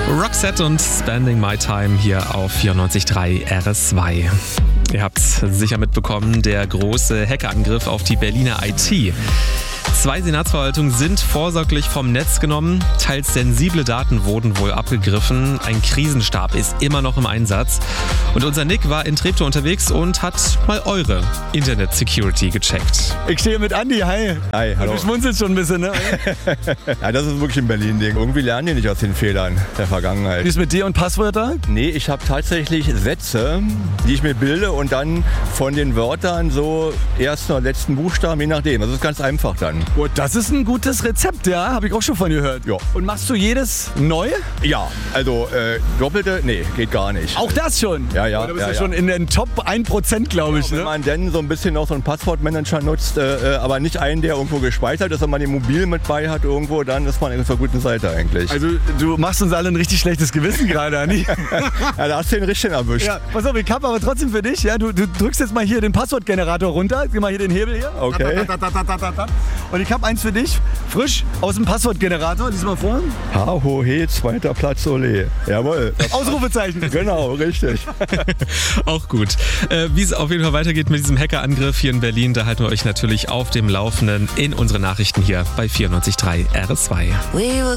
Roxette und Spending My Time hier auf 94.3 RS2. Ihr habt sicher mitbekommen, der große Hackerangriff auf die Berliner IT. 2 Senatsverwaltungen sind vorsorglich vom Netz genommen. Teils sensible Daten wurden wohl abgegriffen. Ein Krisenstab ist immer noch im Einsatz. Und unser Nick war in Treptow unterwegs und hat mal eure Internet-Security gecheckt. Ich stehe mit Andi, hi. Hi, hallo. Du schmunzelst schon ein bisschen, ne? Ja, das ist wirklich ein Berlin-Ding. Irgendwie lernen die nicht aus den Fehlern der Vergangenheit. Wie ist mit dir und Passwörter? Nee, ich habe tatsächlich Sätze, die ich mir bilde und dann von den Wörtern so ersten oder letzten Buchstaben, je nachdem. Das ist ganz einfach dann. Oh, das ist ein gutes Rezept, ja? Habe ich auch schon von gehört. Ja. Und machst du jedes neu? Ja, also doppelte, nee, geht gar nicht. Auch das schon? Ja, ja. Du bist ja schon in den Top 1%, glaube ich, Wenn ne? man denn so ein bisschen noch so einen Passwortmanager nutzt, aber nicht einen, der irgendwo gespeichert ist, wenn man den mobil mit bei hat irgendwo, dann ist man auf der guten Seite eigentlich. Also du machst uns alle ein richtig schlechtes Gewissen gerade, Andi. Ja, da hast du den richtigen erwischt. Ja, pass auf, ich hab aber trotzdem für dich, ja, du drückst jetzt mal hier den Passwortgenerator runter, geh mal hier den Hebel hier. Okay. Und ich habe eins für dich, frisch aus dem Passwortgenerator, lies mal vor. He, 2. Platz, Ole. Jawohl. Ausrufezeichen. Genau, richtig. Auch gut. Wie es auf jeden Fall weitergeht mit diesem Hackerangriff hier in Berlin, da halten wir euch natürlich auf dem Laufenden in unseren Nachrichten hier bei 94.3 RS2.